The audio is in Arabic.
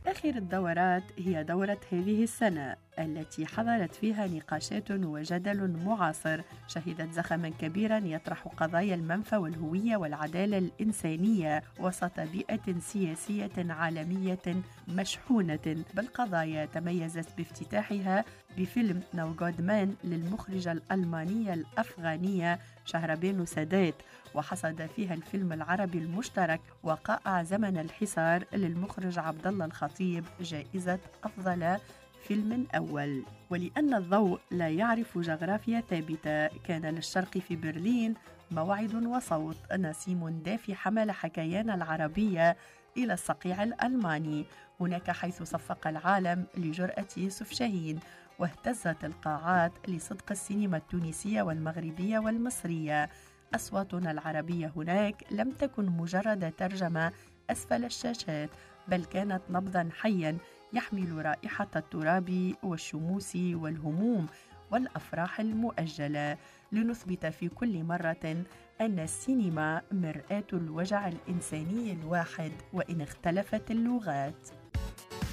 آخر الدورات هي دورة هذه السنة التي حضرت فيها نقاشات وجدل معاصر شهدت زخما كبيرا يطرح قضايا المنفى والهوية والعدالة الإنسانية وسط بيئة سياسية عالمية مشحونة بالقضايا. تميزت بافتتاحها بفيلم نو جود مان للمخرجة الألمانية الأفغانية شهربانو سادات، وحصد فيها الفيلم العربي المشترك وقائع زمن الحصار للمخرج عبد الله الخطيب جائزة أفضل فيلم أول. ولأن الضوء لا يعرف جغرافيا ثابتة، كان للشرق في برلين موعد وصوت. نسيم دافي حمل حكيان العربية إلى الصقيع الألماني، هناك حيث صفق العالم لجرأة يوسف شاهين، واهتزت القاعات لصدق السينما التونسية والمغربية والمصرية. أصواتنا العربية هناك لم تكن مجرد ترجمة أسفل الشاشات، بل كانت نبضاً حياً يحمل رائحة التراب والشموس والهموم والأفراح المؤجلة، لنثبت في كل مرة أن السينما مرآة الوجع الإنساني الواحد وإن اختلفت اللغات.